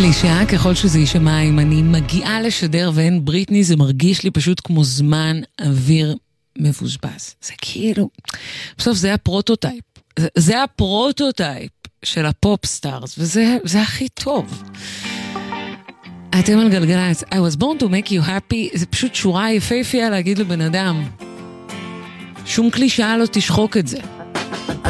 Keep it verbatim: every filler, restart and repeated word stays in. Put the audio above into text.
קלישאה ככל שזה יישמע, אם אני מגיעה לשדר ואין בריטני, זה מרגיש לי פשוט כמו זמן אוויר מבוזבז. זה כאילו, בסוף זה הפרוטוטייפ. זה, זה הפרוטוטייפ של הפופ סטארס, וזה זה הכי טוב. אתם על גלגלצ, I was born to make you happy, זה פשוט שורה יפהפייה להגיד לבן אדם. שום קלישאה לא תשחוק את זה.